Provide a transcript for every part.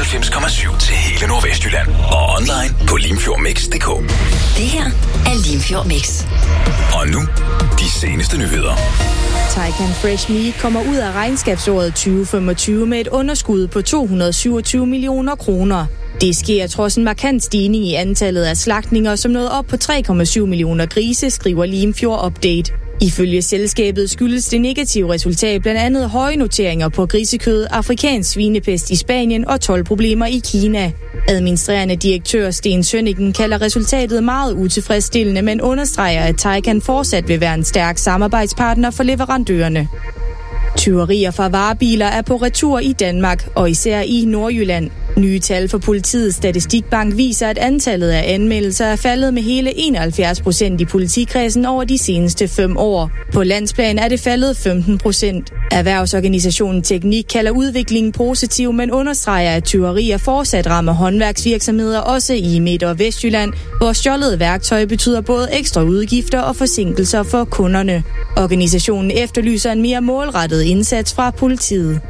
94,7 til hele Nordvestjylland. Og online på limfjordmix.dk. Det her er Limfjord Mix. Og nu, de seneste nyheder. Taycan Fresh Meat kommer ud af regnskabsåret 2025 med et underskud på 227 millioner kroner. Det sker trods en markant stigning i antallet af slagtninger, som nåede op på 3,7 millioner grise, skriver Limfjord Update. Ifølge selskabet skyldes det negative resultat blandt andet høje noteringer på grisekød, afrikansk svinepest i Spanien og toldproblemer i Kina. Administrerende direktør Sten Sønnigen kalder resultatet meget utilfredsstillende, men understreger, at Taycan fortsat vil være en stærk samarbejdspartner for leverandørerne. Tyverier fra varebiler er på retur i Danmark, og især i Nordjylland. Nye tal for politiets statistikbank viser, at antallet af anmeldelser er faldet med hele 71% i politikredsen over de seneste 5 år. På landsplan er det faldet 15%. Erhvervsorganisationen Teknik kalder udviklingen positiv, men understreger, at tyverier fortsat rammer håndværksvirksomheder også i Midt- og Vestjylland, hvor stjålet værktøj betyder både ekstra udgifter og forsinkelser for kunderne. Organisationen efterlyser en mere målrettet indsats fra politiet.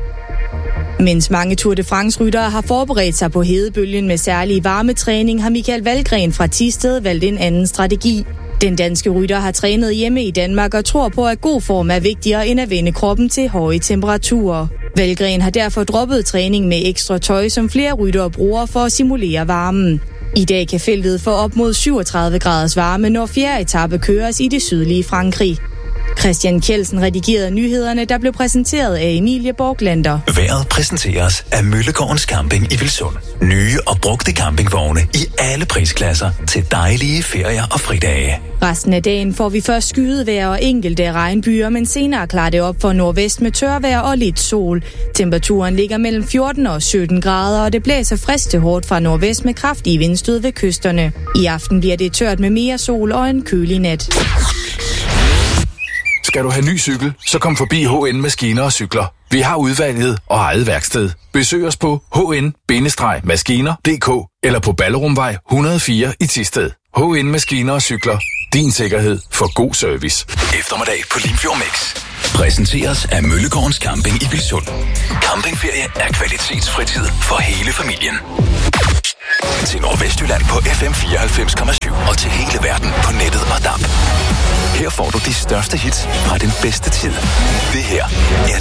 Mens mange Tour de France-ryttere har forberedt sig på hedebølgen med særlig varmetræning, har Michael Valgren fra Thisted valgt en anden strategi. Den danske rytter har trænet hjemme i Danmark og tror på, at god form er vigtigere end at vende kroppen til høje temperaturer. Valgren har derfor droppet træning med ekstra tøj, som flere ryttere bruger for at simulere varmen. I dag kan feltet få op mod 37 graders varme, når 4. etape køres i det sydlige Frankrig. Christian Kjeldsen redigerede nyhederne, der blev præsenteret af Emilie Borglander. Vejret præsenteres af Møllegårdens Camping i Vilsund. Nye og brugte campingvogne i alle prisklasser til dejlige ferier og fridage. Resten af dagen får vi først skydevejr og enkelte regnbyer, men senere klarer det op for nordvest med tørvejr og lidt sol. Temperaturen ligger mellem 14 og 17 grader, og det blæser frisk til hårdt fra nordvest med kraftige vindstød ved kysterne. I aften bliver det tørt med mere sol og en kølig nat. Skal du have ny cykel, så kom forbi HN Maskiner og Cykler. Vi har udvalget og eget værksted. Besøg os på hn-maskiner.dk eller på Ballerumvej 104 i Thisted. HN Maskiner og Cykler. Din sikkerhed for god service. Eftermiddag på Limfjord Mix. Præsenteres af Møllegårdens Camping i Vilsund. Campingferie er kvalitetsfritid for hele familien. Til Nordvestjylland på FM 94,7 og til hele verden på nettet og DAB. Her får du de største hits fra den bedste tid. Det her er